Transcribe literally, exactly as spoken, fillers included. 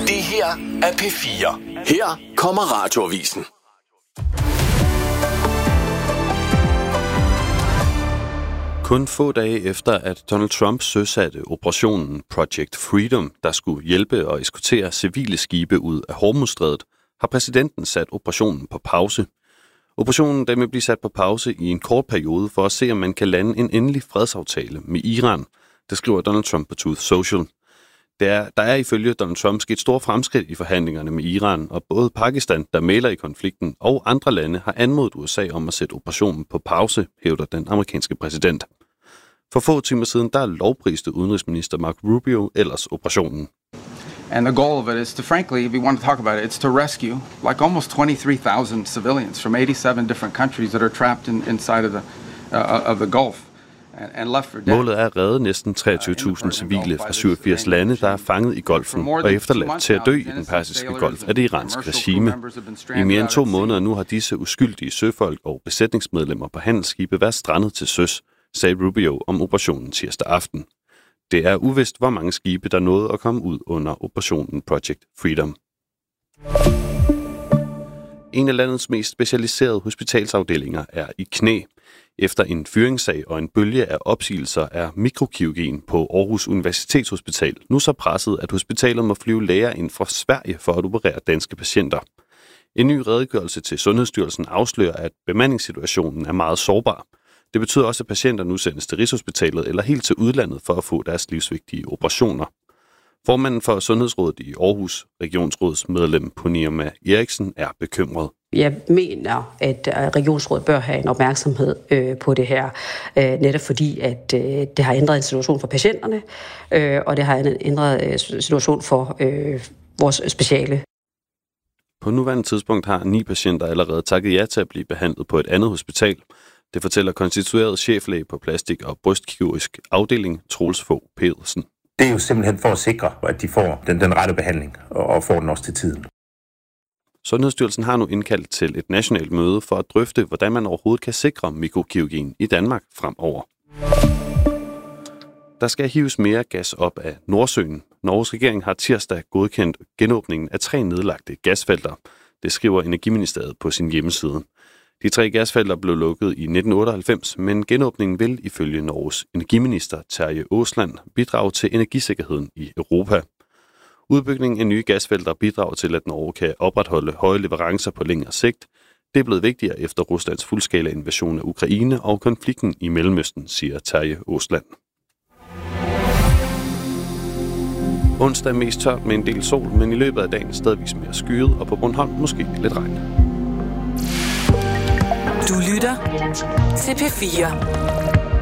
Det her er P fire. Her kommer Radioavisen. Kun få dage efter, at Donald Trump søsatte operationen Project Freedom, der skulle hjælpe og eskortere civile skibe ud af Hormuzstrædet, har præsidenten sat operationen på pause. Operationen den vil blive sat på pause i en kort periode for at se, om man kan lande en endelig fredsaftale med Iran, det skriver Donald Trump på Truth Social. Der er, der er ifølge Donald Trump sket store fremskridt i forhandlingerne med Iran, og både Pakistan, der mægler i konflikten, og andre lande har anmodet U S A om at sætte operationen på pause, hævder den amerikanske præsident. For få timer siden, der lovpriste udenrigsminister Marco Rubio ellers operationen. And the goal of it is to, frankly, if we want to talk about it, it's to rescue like almost twenty-three thousand civilians from eighty-seven different countries that are trapped in, inside of the, uh, of the Gulf. Målet er at redde næsten treogtyve tusind civile fra syvogfirs lande, der er fanget i Golfen og efterladt til at dø i den persiske golf af det iranske regime. I mere end to måneder nu har disse uskyldige søfolk og besætningsmedlemmer på handelsskibe været strandet til søs, sagde Rubio om operationen tirsdag aften. Det er uvist, hvor mange skibe, der nåede at komme ud under operationen Project Freedom. En af landets mest specialiserede hospitalsafdelinger er i knæ. Efter en fyringssag og en bølge af opsigelser er mikrokirurgien på Aarhus Universitetshospital nu så presset, at hospitalet må flyve læger ind fra Sverige for at operere danske patienter. En ny redegørelse til Sundhedsstyrelsen afslører, at bemandingssituationen er meget sårbar. Det betyder også, at patienter nu sendes til Rigshospitalet eller helt til udlandet for at få deres livsvigtige operationer. Formanden for Sundhedsrådet i Aarhus, regionsrådsmedlem Purnima Eriksen, er bekymret. Jeg mener, at regionsrådet bør have en opmærksomhed øh, på det her, øh, netop fordi, at øh, det har ændret en situation for patienterne, øh, og det har en ændret øh, situation for øh, vores speciale. På nuværende tidspunkt har ni patienter allerede takket ja til at blive behandlet på et andet hospital. Det fortæller konstitueret cheflæge på plastik- og brystkirurgisk afdeling, Troels Fogh Pedersen. Det er jo simpelthen for at sikre, at de får den, den rette behandling, og, og får den også til tiden. Sundhedsstyrelsen har nu indkaldt til et nationalt møde for at drøfte, hvordan man overhovedet kan sikre mikrokirurgien i Danmark fremover. Der skal hives mere gas op af Nordsøen. Norges regering har tirsdag godkendt genåbningen af tre nedlagte gasfelter. Det skriver Energiministeriet på sin hjemmeside. De tre gasfelter blev lukket i nitten otteoghalvfems, men genåbningen vil ifølge Norges energiminister Terje Aasland bidrage til energisikkerheden i Europa. Udbygningen af nye gasfelter bidrager til, at Norge kan opretholde høje leverancer på længere sigt. Det er blevet vigtigere efter Ruslands fuldskala invasion af Ukraine og konflikten i Mellemøsten, siger Terje Aasland. Onsdag er mest tørt med en del sol, men i løbet af dagen stadigvis mere skyet, og på Bornholm måske lidt regn. Du lytter til P fire.